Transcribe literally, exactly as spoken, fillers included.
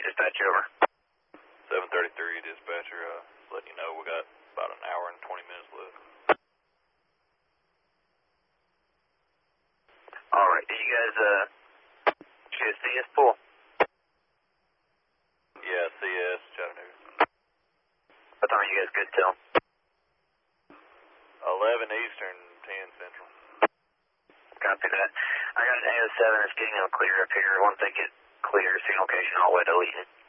dispatch over. seven thirty-three, dispatcher, uh, letting you know we got about an hour and twenty minutes left. Alright, did you guys, uh, did you guys see us pull? Yeah, C S, Chattanooga. What time are you guys good till? eleven Eastern, ten Central. Copy that. I got an A O seven that's getting them clear up here. Once they get clear, signal location all the way to Leeton.